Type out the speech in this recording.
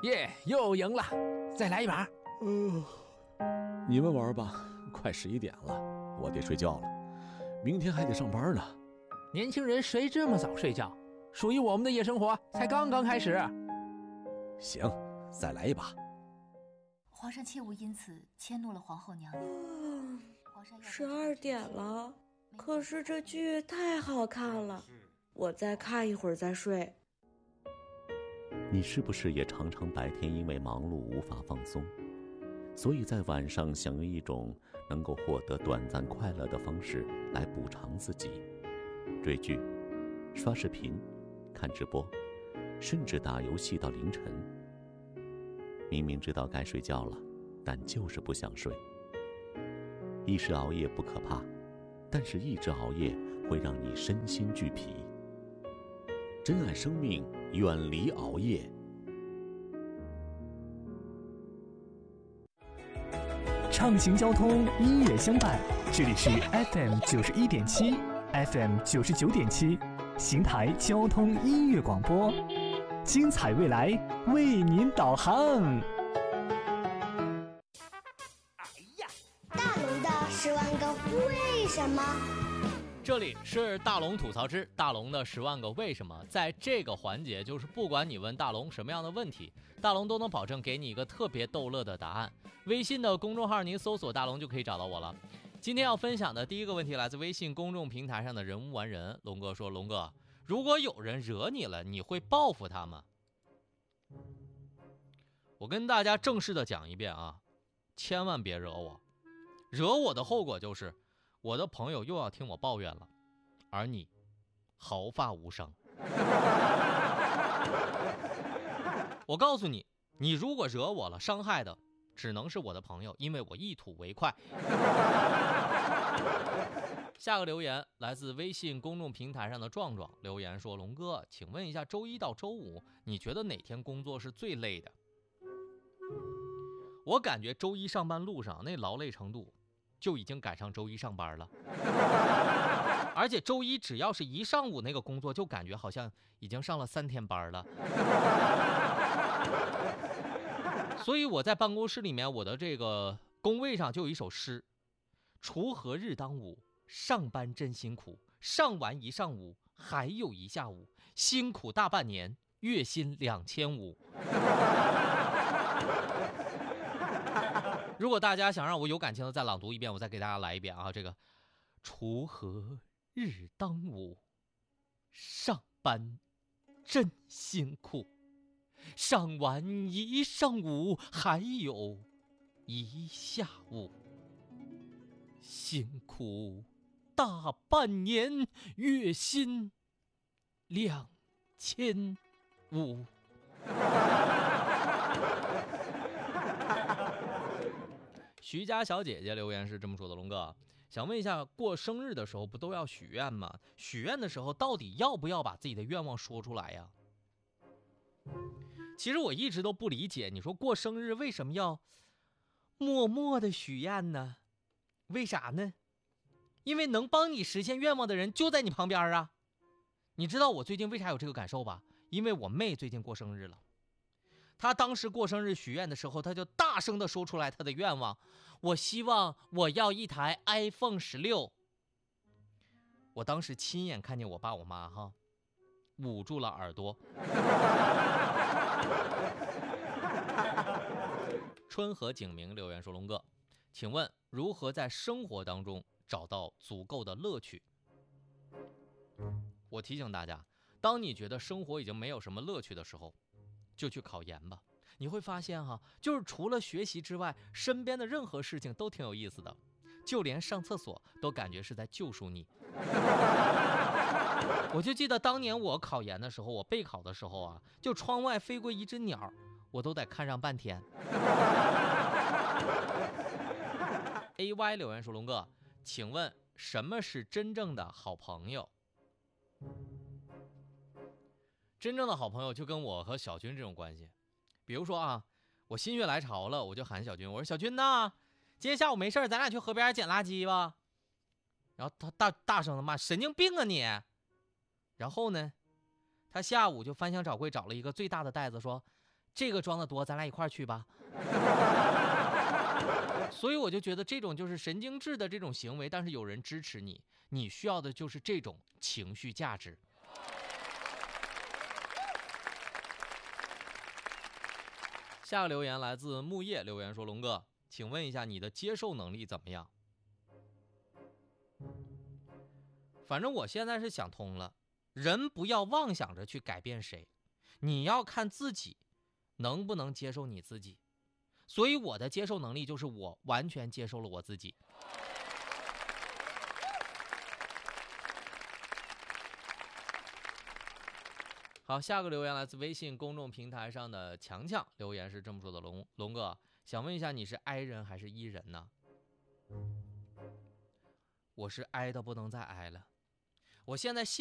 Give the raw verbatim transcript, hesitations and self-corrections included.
耶，又赢了，再来一把。 嗯、呃，你们玩吧，快十一点了，我得睡觉了，明天还得上班呢。 年轻人谁这么早睡觉？属于我们的夜生活才刚刚开始。 行，再来一把。 皇上切勿因此迁怒了皇后娘娘。 嗯，十二点了，可是这剧太好看了，我再看一会儿再睡。 你是不是也常常白天因为忙碌无法放松，所以在晚上想用一种能够获得短暂快乐的方式来补偿自己？追剧、刷视频、看直播，甚至打游戏到凌晨。明明知道该睡觉了，但就是不想睡。一时熬夜不可怕，但是一直熬夜会让你身心俱疲。珍爱生命，远离熬夜。 畅行交通，音乐相伴，这里是 F M 九十一点七 ，F M 九十九点七，邢台交通音乐广播，精彩未来为您导航。 哎呀，大龙的十万个为什么？ 这里是大龙吐槽之大龙的十万个为什么。在这个环节，就是不管你问大龙什么样的问题，大龙都能保证给你一个特别逗乐的答案。微信的公众号您搜索大龙就可以找到我了。今天要分享的第一个问题来自微信公众平台上的人无完人。龙哥说，龙哥，如果有人惹你了，你会报复他吗？我跟大家正式的讲一遍啊，千万别惹我，惹我的后果就是我的朋友又要听我抱怨了，而你毫发无伤。我告诉你，你如果惹我了，伤害的只能是我的朋友，因为我一吐为快。下个留言来自微信公众平台上的壮壮，留言说，龙哥，请问一下，周一到周五你觉得哪天工作是最累的？我感觉周一上班路上那劳累程度就已经赶上周一上班了，而且周一只要是一上午那个工作，就感觉好像已经上了三天班了。所以我在办公室里面，我的这个工位上就有一首诗：锄禾日当午，上班真辛苦，上完一上午还有一下午，辛苦大半年，月薪两千五。如果大家想让我有感情的再朗读一遍，我再给大家来一遍啊！这个锄禾日当午，上班真辛苦，上完一上午还有一下午，辛苦大半年，月薪两千五。徐家小姐姐留言是这么说的，龙哥，想问一下，过生日的时候不都要许愿吗？许愿的时候到底要不要把自己的愿望说出来呀？其实我一直都不理解，你说过生日为什么要默默的许愿呢？为啥呢？因为能帮你实现愿望的人就在你旁边啊。你知道我最近为啥有这个感受吧？因为我妹最近过生日了。他当时过生日许愿的时候，他就大声地说出来他的愿望，我希望我要一台 iPhone 十六。我当时亲眼看见我爸我妈哈捂住了耳朵。春和景明留言说，龙哥，请问如何在生活当中找到足够的乐趣？我提醒大家，当你觉得生活已经没有什么乐趣的时候，就去考研吧。你会发现哈，就是除了学习之外，身边的任何事情都挺有意思的，就连上厕所都感觉是在救赎你。我就记得当年我考研的时候，我备考的时候啊，就窗外飞过一只鸟，我都得看上半天。A Y 留言说，龙哥，请问什么是真正的好朋友？真正的好朋友就跟我和小军这种关系。比如说啊，我心血来潮了，我就喊小军，我说小军呐，今天下午没事咱俩去河边捡垃圾吧。然后他大大声的骂，神经病啊你。然后呢，他下午就翻箱找柜找了一个最大的袋子，说这个装的多，咱俩一块儿去吧。所以我就觉得这种就是神经质的这种行为，但是有人支持你，你需要的就是这种情绪价值。下个留言来自木叶，留言说：龙哥，请问一下你的接受能力怎么样？反正我现在是想通了，人不要妄想着去改变谁，你要看自己能不能接受你自己。所以我的接受能力就是我完全接受了我自己。好，下个留言来自微信公众平台上的强强，留言是这么说的：龙龙哥，想问一下你是 I 人还是 E 人呢？我是 I 的不能再 I 了，我现在信